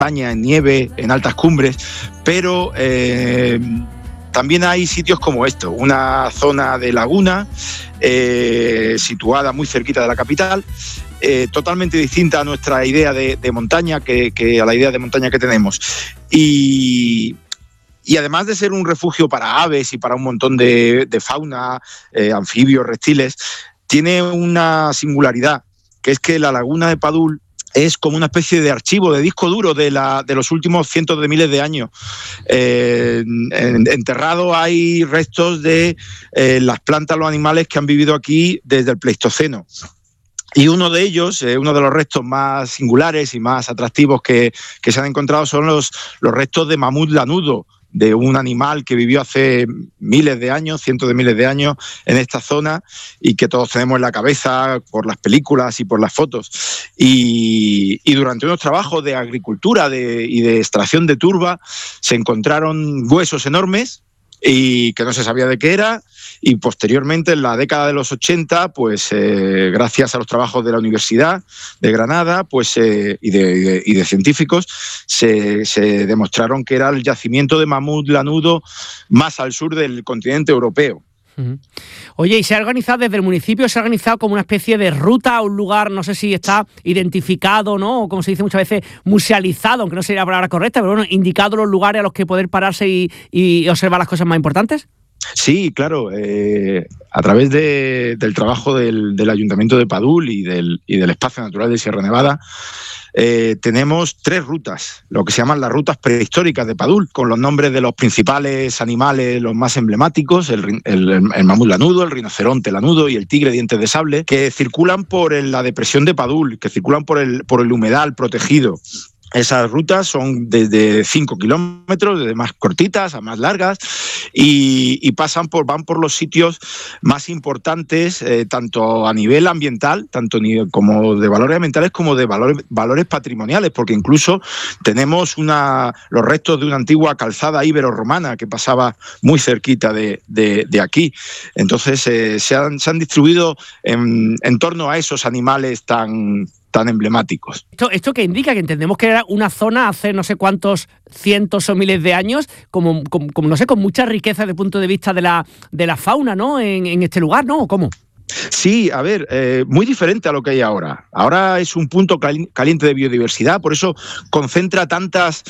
montaña, en nieve, en altas cumbres, pero también hay sitios como esto, una zona de laguna situada muy cerquita de la capital, totalmente distinta a nuestra idea de montaña que a la idea de montaña que tenemos. Y además de ser un refugio para aves y para un montón de fauna, anfibios, reptiles, tiene una singularidad, que es que la laguna de Padul es como una especie de archivo, de disco duro de los últimos cientos de miles de años. Enterrado hay restos de las plantas, los animales que han vivido aquí desde el Pleistoceno. Y uno de ellos, uno de los restos más singulares y más atractivos que se han encontrado son los restos de mamut lanudo, de un animal que vivió hace miles de años, cientos de miles de años en esta zona y que todos tenemos en la cabeza por las películas y por las fotos. Y durante unos trabajos de agricultura y de extracción de turba se encontraron huesos enormes y que no se sabía de qué era, y posteriormente en la década de los 80, pues gracias a los trabajos de la Universidad de Granada y de científicos, se demostraron que era el yacimiento de mamut lanudo más al sur del continente europeo. Oye, ¿y se ha organizado desde el municipio, se ha organizado como una especie de ruta a un lugar, no sé si está identificado, ¿no? O como se dice muchas veces, musealizado, aunque no sería la palabra correcta, pero bueno, indicado los lugares a los que poder pararse y observar las cosas más importantes? Sí, claro. A través del trabajo del Ayuntamiento de Padul y del Espacio Natural de Sierra Nevada, tenemos 3 rutas, lo que se llaman las rutas prehistóricas de Padul, con los nombres de los principales animales, los más emblemáticos, el mamut lanudo, el rinoceronte lanudo y el tigre dientes de sable, que circulan por la depresión de Padul, que circulan por el humedal protegido. Esas rutas son desde 5 kilómetros, desde más cortitas a más largas, y van por los sitios más importantes, tanto a nivel ambiental, como de valores ambientales, como de valores patrimoniales, porque incluso tenemos los restos de una antigua calzada ibero-romana que pasaba muy cerquita de aquí. Entonces se han distribuido en torno a esos animales tan emblemáticos. ¿Esto qué indica? Que entendemos que era una zona hace no sé cuántos cientos o miles de años, como no sé, con mucha riqueza desde el punto de vista de la fauna, ¿no? En este lugar, ¿no? ¿O cómo? Sí, a ver, muy diferente a lo que hay ahora. Ahora es un punto caliente de biodiversidad, por eso concentra tantas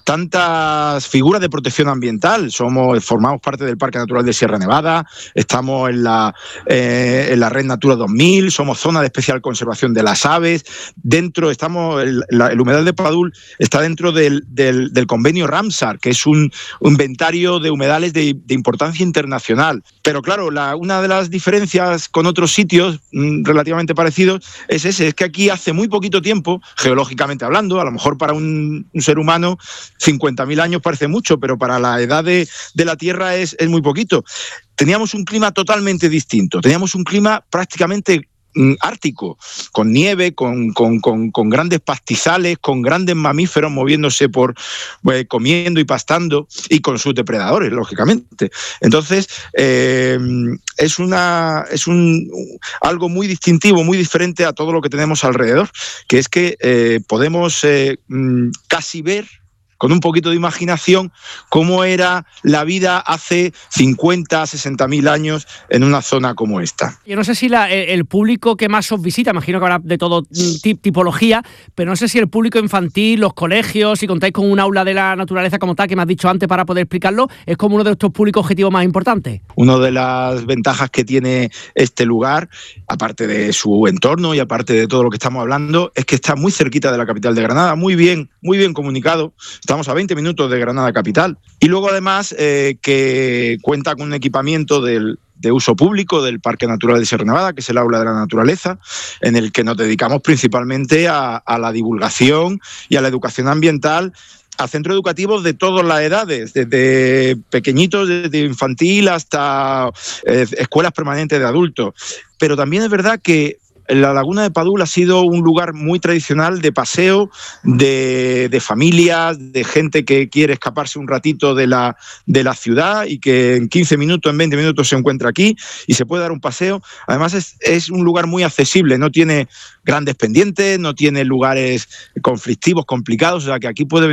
figuras de protección ambiental. Formamos parte del Parque Natural de Sierra Nevada, estamos en la Red Natura 2000, somos zona de especial conservación de las aves. Dentro el humedal de Padul está dentro del convenio Ramsar, que es un inventario de humedales de importancia internacional. Pero claro, una de las diferencias con otros sitios relativamente parecidos es que aquí hace muy poquito tiempo, geológicamente hablando, a lo mejor para un ser humano 50.000 años parece mucho, pero para la edad de la Tierra es muy poquito. Teníamos un clima totalmente distinto, teníamos un clima prácticamente ártico, con nieve, con grandes pastizales, con grandes mamíferos moviéndose comiendo y pastando, y con sus depredadores, lógicamente. Entonces, es algo muy distintivo, muy diferente a todo lo que tenemos alrededor, que es que podemos casi ver, con un poquito de imaginación, cómo era la vida hace 50, 60.000 años en una zona como esta. Yo no sé si el público que más os visita, imagino que habrá de todo tipología, pero no sé si el público infantil, los colegios, si contáis con un aula de la naturaleza como tal, que me has dicho antes para poder explicarlo, es como uno de estos públicos objetivos más importantes. Una de las ventajas que tiene este lugar, aparte de su entorno y aparte de todo lo que estamos hablando, es que está muy cerquita de la capital de Granada, muy bien comunicado. Estamos a 20 minutos de Granada capital. Y luego además que cuenta con un equipamiento de uso público del Parque Natural de Sierra Nevada, que es el Aula de la Naturaleza, en el que nos dedicamos principalmente a la divulgación y a la educación ambiental, a centros educativos de todas las edades, desde pequeñitos, desde infantil hasta escuelas permanentes de adultos. Pero también es verdad que la Laguna de Padul ha sido un lugar muy tradicional de paseo, de familias, de gente que quiere escaparse un ratito de la ciudad y que en 15 minutos, en 20 minutos se encuentra aquí y se puede dar un paseo. Además es un lugar muy accesible, no tiene grandes pendientes, no tiene lugares conflictivos, complicados, o sea que aquí puede